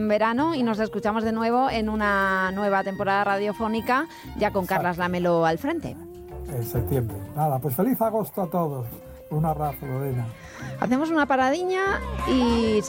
buen verano y nos escuchamos de nuevo en una nueva temporada radiofónica, ya con Carlas Lamelo al frente. En septiembre. Nada, pues feliz agosto a todos. Un abrazo, Lorena. Hacemos una paradiña y